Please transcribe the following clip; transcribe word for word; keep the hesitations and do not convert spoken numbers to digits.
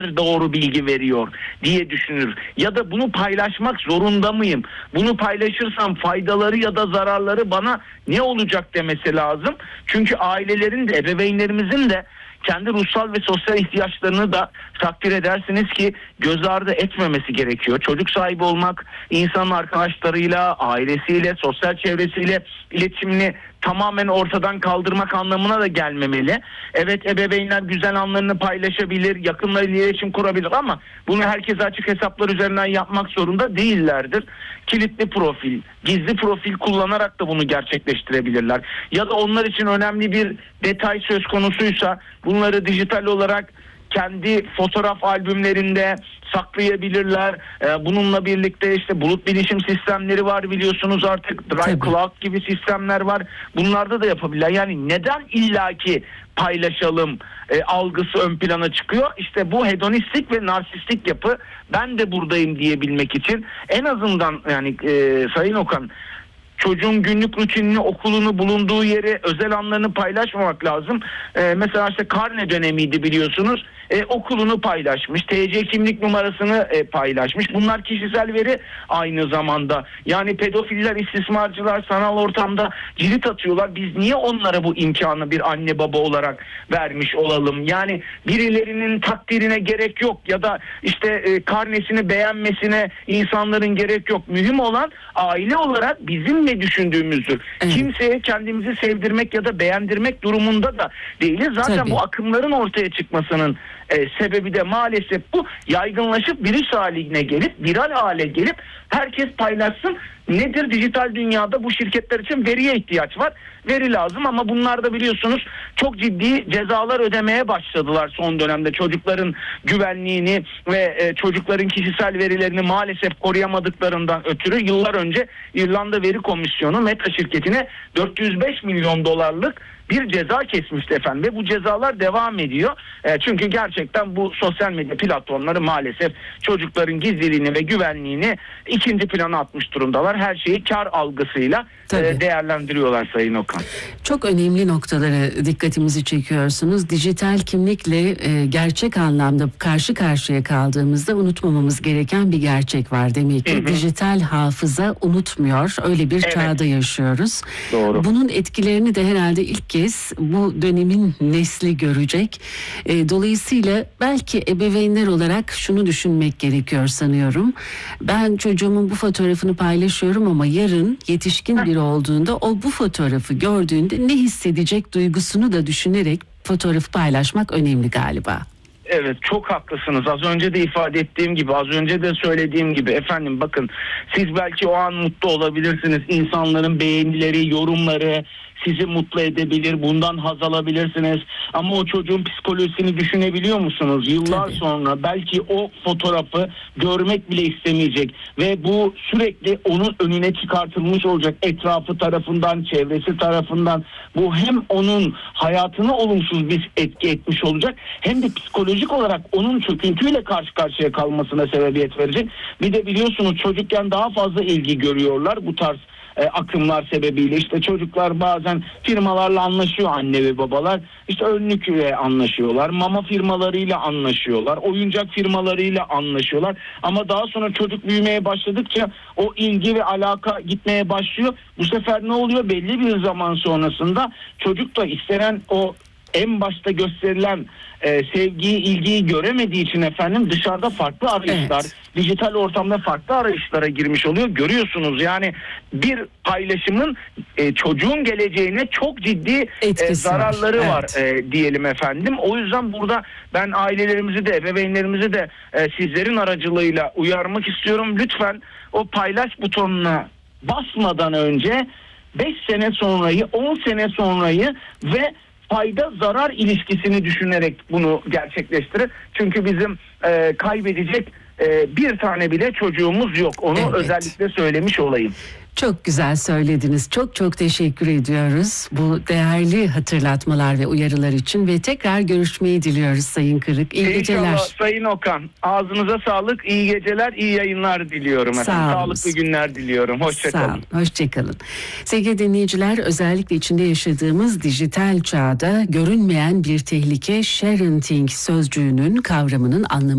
doğru bilgi veriyor diye düşünür. Ya da bunu paylaşmak zorunda mıyım? Bunu paylaşırsam faydaları ya da zararları bana ne olacak demesi lazım. Çünkü ailelerin de, ebeveynlerimizin de kendi ruhsal ve sosyal ihtiyaçlarını da takdir edersiniz ki göz ardı etmemesi gerekiyor. Çocuk sahibi olmak, insanın arkadaşlarıyla, ailesiyle, sosyal çevresiyle iletişimini tamamen ortadan kaldırmak anlamına da gelmemeli. Evet, ebeveynler güzel anlarını paylaşabilir, yakınlarıyla iletişim kurabilir ama bunu herkese açık hesaplar üzerinden yapmak zorunda değillerdir. Kilitli profil, gizli profil kullanarak da bunu gerçekleştirebilirler. Ya da onlar için önemli bir detay söz konusuysa bunları dijital olarak kendi fotoğraf albümlerinde saklayabilirler. Ee, bununla birlikte işte bulut bilişim sistemleri var, biliyorsunuz artık Drive Tabii. Cloud gibi sistemler var. Bunlarda da yapabilirler. Yani neden illaki paylaşalım e, algısı ön plana çıkıyor? İşte bu hedonistik ve narsistik yapı, ben de buradayım diyebilmek için en azından yani e, Sayın Okan, çocuğun günlük rutinini, okulunu, bulunduğu yeri, özel anlarını paylaşmamak lazım. Ee, mesela işte karne dönemiydi biliyorsunuz. Ee, okulunu paylaşmış, T C kimlik numarasını e, paylaşmış. Bunlar kişisel veri aynı zamanda. Yani pedofiller, istismarcılar sanal ortamda cirit atıyorlar. Biz niye onlara bu imkanı bir anne baba olarak vermiş olalım? Yani birilerinin takdirine gerek yok ya da işte e, karnesini beğenmesine insanların gerek yok. Mühim olan aile olarak bizim ne düşündüğümüzdür. Evet. Kimseye kendimizi sevdirmek ya da beğendirmek durumunda da değiliz. Zaten Tabii. bu akımların ortaya çıkmasının e, sebebi de maalesef bu. Yaygınlaşıp virüs haline gelip, viral hale gelip herkes paylaşsın. Nedir? Dijital dünyada bu şirketler için veriye ihtiyaç var. Veri lazım ama bunlar da biliyorsunuz çok ciddi cezalar ödemeye başladılar son dönemde. Çocukların güvenliğini ve e, çocukların kişisel verilerini maalesef koruyamadıklarından ötürü yıllar önce İrlanda Veri Komisyonu Meta şirketine dört yüz beş milyon dolarlık bir ceza kesmişti efendim ve bu cezalar devam ediyor. E, çünkü gerçekten bu sosyal medya platformları maalesef çocukların gizliliğini ve güvenliğini ikinci plana atmış durumdalar. Her şeyi kar algısıyla e, değerlendiriyorlar Sayın Okan. Çok önemli noktalara dikkatimizi çekiyorsunuz. Dijital kimlikle e, gerçek anlamda karşı karşıya kaldığımızda unutmamamız gereken bir gerçek var demek ki. Hı hı. Dijital hafıza unutmuyor. Öyle bir evet. çağda yaşıyoruz. Doğru. Bunun etkilerini de herhalde ilk kez bu dönemin nesli görecek. E, dolayısıyla belki ebeveynler olarak şunu düşünmek gerekiyor sanıyorum. Ben çocuğumun bu fotoğrafını paylaşıyorum ama yarın yetişkin biri olduğunda o bu fotoğrafı gördüğünde ne hissedecek duygusunu da düşünerek fotoğrafı paylaşmak önemli galiba. Evet, çok haklısınız. Az önce de ifade ettiğim gibi, az önce de söylediğim gibi efendim bakın, siz belki o an mutlu olabilirsiniz. İnsanların beğenileri, yorumları sizi mutlu edebilir, bundan haz alabilirsiniz. Ama o çocuğun psikolojisini düşünebiliyor musunuz? Yıllar Tabii. sonra belki o fotoğrafı görmek bile istemeyecek ve bu sürekli onun önüne çıkartılmış olacak, etrafı tarafından, çevresi tarafından. Bu hem onun hayatına olumsuz bir etki etmiş olacak, hem de psikolojik olarak onun çöküntüyle karşı karşıya kalmasına sebebiyet verecek. Bir de biliyorsunuz çocukken daha fazla ilgi görüyorlar bu tarz E, akımlar sebebiyle. İşte çocuklar bazen firmalarla anlaşıyor, anne ve babalar. İşte önlükle anlaşıyorlar, mama firmalarıyla anlaşıyorlar, oyuncak firmalarıyla anlaşıyorlar. Ama daha sonra çocuk büyümeye başladıkça o ilgi ve alaka gitmeye başlıyor. Bu sefer ne oluyor? Belli bir zaman sonrasında çocuk da istenen o en başta gösterilen e, sevgiyi, ilgiyi göremediği için efendim dışarıda farklı arayışlar, evet. dijital ortamda farklı arayışlara girmiş oluyor. Görüyorsunuz yani bir paylaşımın e, çocuğun geleceğine çok ciddi e, zararları var, evet. var e, diyelim efendim. O yüzden burada ben ailelerimizi de, ebeveynlerimizi de e, sizlerin aracılığıyla uyarmak istiyorum. Lütfen o paylaş butonuna basmadan önce beş sene sonrayı, on sene sonrayı ve fayda zarar ilişkisini düşünerek bunu gerçekleştirir. Çünkü bizim e, kaybedecek e, bir tane bile çocuğumuz yok. Onu evet. özellikle söylemiş olayım. Çok güzel söylediniz. Çok çok teşekkür ediyoruz bu değerli hatırlatmalar ve uyarılar için ve tekrar görüşmeyi diliyoruz Sayın Kırık. İyi İnşallah geceler. Sayın Okan. Ağzınıza sağlık, iyi geceler, iyi yayınlar diliyorum. Sağ efendim. Sağlıklı günler diliyorum. Hoşçakalın. Hoşçakalın. Sevgili dinleyiciler, özellikle içinde yaşadığımız dijital çağda görünmeyen bir tehlike, sharenting sözcüğünün kavramının anlamı